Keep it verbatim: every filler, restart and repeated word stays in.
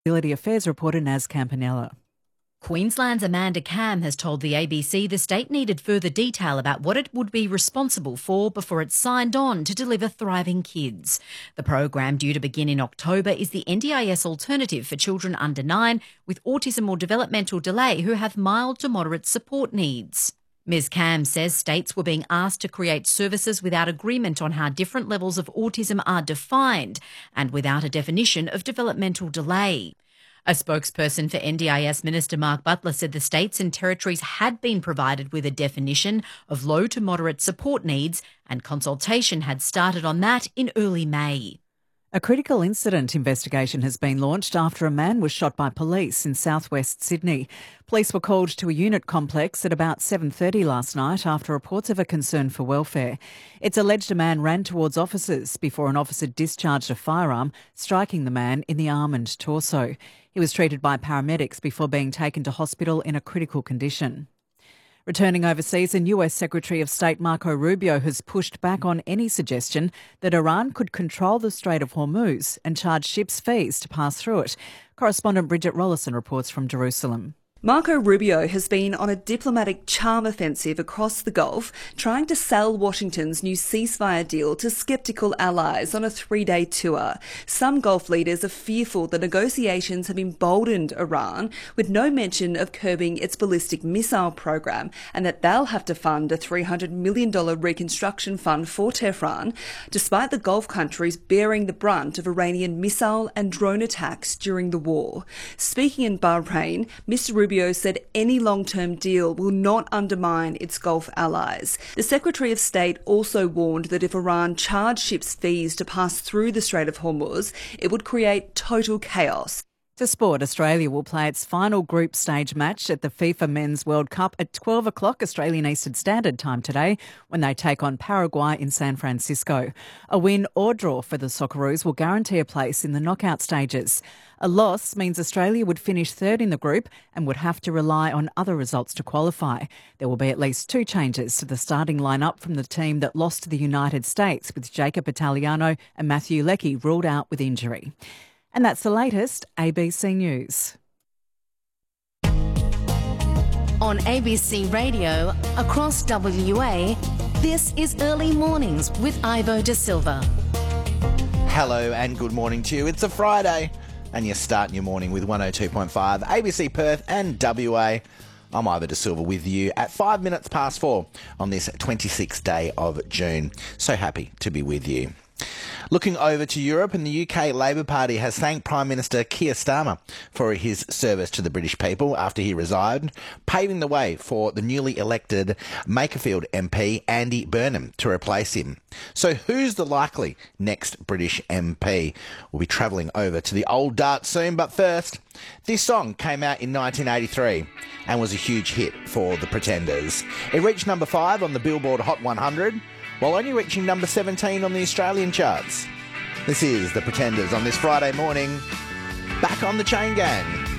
Disability Affairs reporter Naz Campanella. Queensland's Amanda Cam has told the A B C the state needed further detail about what it would be responsible for before it signed on to deliver Thriving Kids. The program, due to begin in October, is the N D I S alternative for children under nine with autism or developmental delay who have mild to moderate support needs. Miz Cam says states were being asked to create services without agreement on how different levels of autism are defined and without a definition of developmental delay. A spokesperson for N D I S Minister Mark Butler said the states and territories had been provided with a definition of low to moderate support needs and consultation had started on that in early May. A critical incident investigation has been launched after a man was shot by police in southwest Sydney. Police were called to a unit complex at about seven thirty last night after reports of a concern for welfare. It's alleged a man ran towards officers before an officer discharged a firearm, striking the man in the arm and torso. He was treated by paramedics before being taken to hospital in a critical condition. Returning overseas, and U S Secretary of State Marco Rubio has pushed back on any suggestion that Iran could control the Strait of Hormuz and charge ships fees to pass through it. Correspondent Bridget Rollison reports from Jerusalem. Marco Rubio has been on a diplomatic charm offensive across the Gulf, trying to sell Washington's new ceasefire deal to sceptical allies on a three-day tour. Some Gulf leaders are fearful the negotiations have emboldened Iran, with no mention of curbing its ballistic missile program, and that they'll have to fund a three hundred million dollars reconstruction fund for Tehran, despite the Gulf countries bearing the brunt of Iranian missile and drone attacks during the war. Speaking in Bahrain, Mister Rubio Rubio said any long-term deal will not undermine its Gulf allies. The Secretary of State also warned that if Iran charged ships fees to pass through the Strait of Hormuz, it would create total chaos. To sport, Australia will play its final group stage match at the FIFA Men's World Cup at twelve o'clock Australian Eastern Standard Time today when they take on Paraguay in San Francisco. A win or draw for the Socceroos will guarantee a place in the knockout stages. A loss means Australia would finish third in the group and would have to rely on other results to qualify. There will be at least two changes to the starting lineup from the team that lost to the United States, with Jacob Italiano and Matthew Leckie ruled out with injury. And that's the latest A B C News. On A B C Radio, across W A, this is Early Mornings with Ivo De Silva. Hello and good morning to you. It's a Friday and you're starting your morning with one oh two point five A B C Perth and W A. I'm Ivo De Silva with you at five minutes past four on this twenty-sixth day of June. So happy to be with you. Looking over to Europe, and the U K Labor Party has thanked Prime Minister Keir Starmer for his service to the British people after he resigned, paving the way for the newly elected Makerfield M P Andy Burnham to replace him. So who's the likely next British M P? We'll be travelling over to the old dart soon, but first, this song came out in nineteen eighty-three and was a huge hit for the Pretenders. It reached number five on the Billboard Hot one hundred, while only reaching number seventeen on the Australian charts. This is the Pretenders on this Friday morning, back on the Chain Gang.